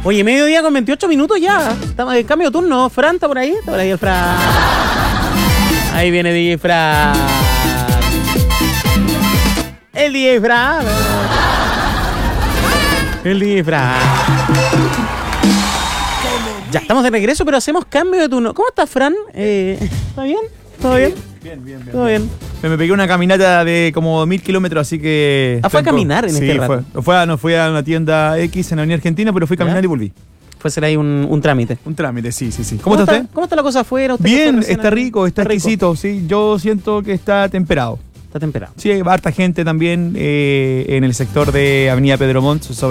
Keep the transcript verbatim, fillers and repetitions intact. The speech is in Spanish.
Oye, mediodía con veintiocho minutos ya. Estamos en cambio de turno. Fran, ¿está por ahí? Está por ahí el Fran. Ahí viene D J Fran. El D J Fran. El D J Fran. Ya estamos de regreso, pero hacemos cambio de turno. ¿Cómo estás, Fran? Eh, ¿Está bien? ¿Todo bien? Bien, bien, bien. ¿Todo bien? Me, me pegué una caminata de como mil kilómetros, así que... Ah, fue a caminar en sí, este rato. Fue, fue a, no fui a una tienda X en la Avenida Argentina, pero fui a caminar ¿Ya? y volví. Fue a hacer ahí un, un trámite. Un trámite, sí, sí, sí. ¿Cómo, está usted? ¿Cómo está la cosa afuera? ¿Usted Bien, fue recién está a- rico, está rico? exquisito, sí. Yo siento que está temperado. Está temperado. Sí, hay harta gente también eh, en el sector de Avenida Pedro Montt,